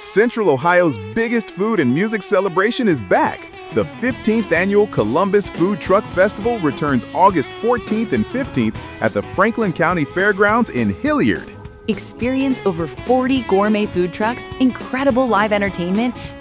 Central Ohio's biggest food and music celebration is back. The 15th annual Columbus Food Truck Festival returns August 14th and 15th at the Franklin County Fairgrounds in Hilliard. Experience over 40 gourmet food trucks, incredible live entertainment,